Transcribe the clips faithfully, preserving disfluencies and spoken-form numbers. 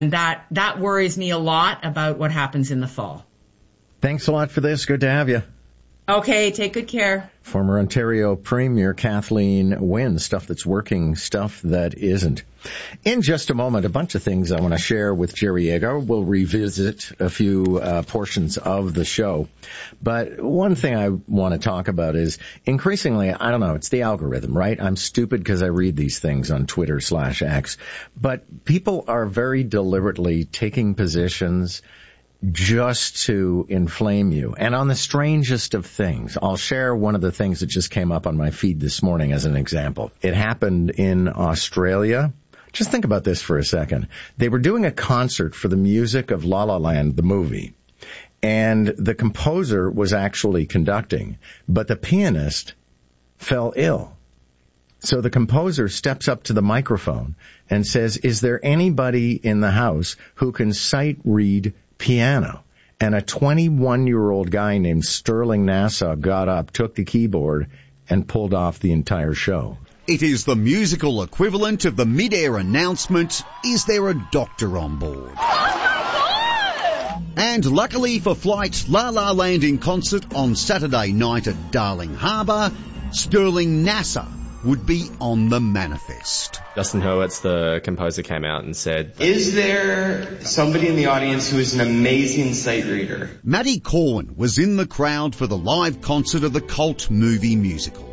that, that worries me a lot about what happens in the fall. Thanks a lot for this. Good to have you. Okay, take good care. Former Ontario Premier Kathleen Wynne. Stuff that's working, stuff that isn't. In just a moment, a bunch of things I want to share with Jerry Yeager. We'll revisit a few uh, portions of the show. But one thing I want to talk about is increasingly, I don't know, it's the algorithm, right? I'm stupid because I read these things on Twitter slash X. But people are very deliberately taking positions just to inflame you. And on the strangest of things, I'll share one of the things that just came up on my feed this morning as an example. It happened in Australia. Just think about this for a second. They were doing a concert for the music of La La Land, the movie. And the composer was actually conducting, but the pianist fell ill. So the composer steps up to the microphone and says, is there anybody in the house who can sight read piano? And a twenty-one-year-old guy named Sterling Nassau got up, took the keyboard, and pulled off the entire show. It is the musical equivalent of the mid-air announcement, is there a doctor on board? And luckily for Flight's La La Land in concert on Saturday night at Darling Harbour, Sterling Nassau would be on the manifest. Justin Hurwitz, the composer, came out and said, is there somebody in the audience who is an amazing sight reader? Maddie Corwin was in the crowd for the live concert of the cult movie musical.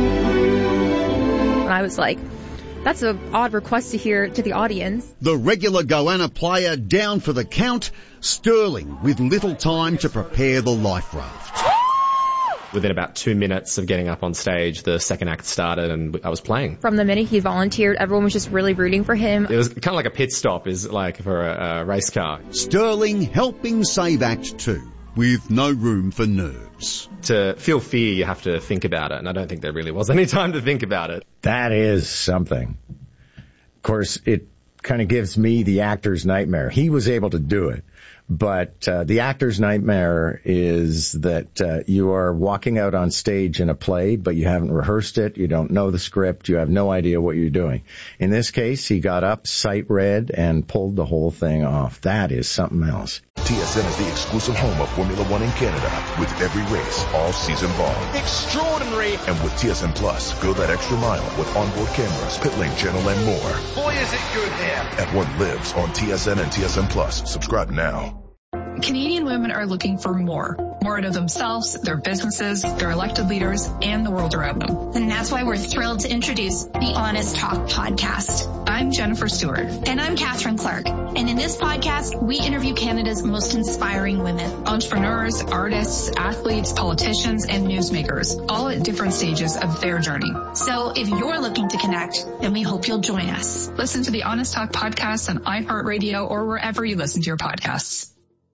I was like, that's an odd request to hear to the audience. The regular Goanna player down for the count, Sterling with little time to prepare the life raft. Within about two minutes of getting up on stage, the second act started and I was playing. From the minute he volunteered, everyone was just really rooting for him. It was kind of like a pit stop, is like for a, a race car. Sterling helping save Act Two with no room for nerves. To feel fear, you have to think about it, and I don't think there really was any time to think about it. That is something. Of course, it kind of gives me the actor's nightmare. He was able to do it. But uh, the actor's nightmare is that uh, you are walking out on stage in a play, but you haven't rehearsed it, you don't know the script, you have no idea what you're doing. In this case, he got up, sight read, and pulled the whole thing off. That is something else. T S N is the exclusive home of Formula One in Canada, with every race all season long. Extraordinary! And with T S N Plus, go that extra mile with onboard cameras, pit lane channel, and more. Boy, is it good here! F one lives on T S N and T S N Plus. Subscribe now. Canadian women are looking for more. More out of themselves, their businesses, their elected leaders, and the world around them. And that's why we're thrilled to introduce the Honest Talk podcast. I'm Jennifer Stewart. And I'm Catherine Clark. And in this podcast, we interview Canada's most inspiring women. Entrepreneurs, artists, athletes, politicians, and newsmakers, all at different stages of their journey. So if you're looking to connect, then we hope you'll join us. Listen to the Honest Talk podcast on iHeartRadio or wherever you listen to your podcasts.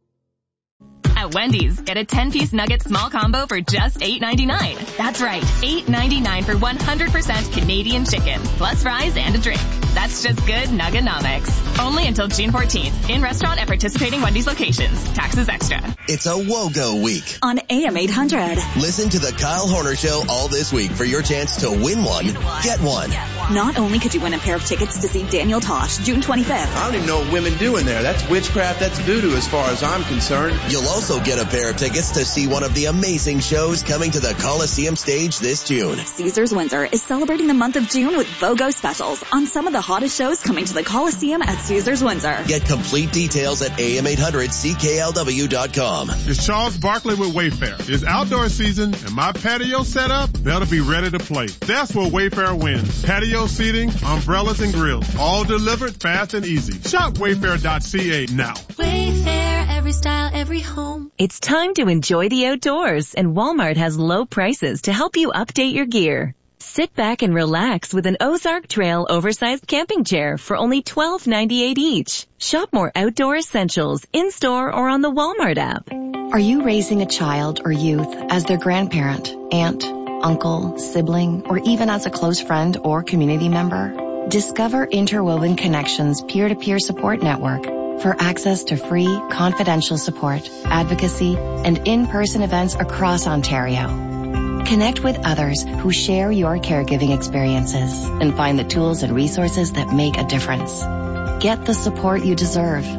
At Wendy's, get a ten-piece nugget small combo for just eight ninety-nine. That's right, eight ninety-nine for one hundred percent Canadian chicken, plus fries and a drink. That's just good Nugganomics. Only until June fourteenth. In restaurant at participating Wendy's locations. Taxes extra. It's a WOGO week on A M eight hundred. Listen to the Kyle Horner Show all this week for your chance to win one, get one. Not only could you win a pair of tickets to see Daniel Tosh June twenty-fifth. I don't even know what women do in there. That's witchcraft. That's voodoo as far as I'm concerned. You'll also get a pair of tickets to see one of the amazing shows coming to the Coliseum stage this June. Caesars Windsor is celebrating the month of June with BOGO specials on some of the hottest shows coming to the Coliseum at Caesars Windsor. Get complete details at A M eight hundred C K L W dot com. It's Charles Barkley with Wayfair. It's outdoor season and my patio set up, they'll be ready to play. That's where Wayfair wins. Patio seating, umbrellas and grills, all delivered fast and easy. Shop wayfair dot c a now. Wayfair, every style, every home. It's time to enjoy the outdoors, and Walmart has low prices to help you update your gear. Sit back and relax with an Ozark Trail oversized camping chair for only twelve ninety-eight each. Shop more outdoor essentials in-store or on the Walmart app. Are you raising a child or youth as their grandparent, aunt, uncle, sibling, or even as a close friend or community member? Discover Interwoven Connections peer-to-peer support network for access to free, confidential support, advocacy, and in-person events across Ontario. Connect with others who share your caregiving experiences and find the tools and resources that make a difference. Get the support you deserve.